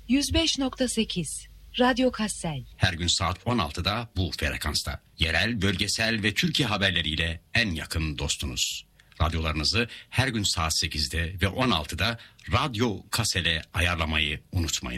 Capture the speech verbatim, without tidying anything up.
yüz beş nokta sekiz Radyo Kassel. Her gün saat on altıda bu frekansta. Yerel, bölgesel ve Türkiye haberleriyle en yakın dostunuz. Radyolarınızı her gün saat sekizde ve on altıda Radyo Kassel'e ayarlamayı unutmayın.